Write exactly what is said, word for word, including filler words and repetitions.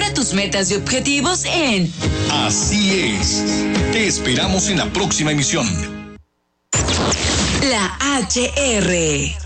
Logra tus metas y objetivos en Así es. Te esperamos en la próxima emisión. La H R.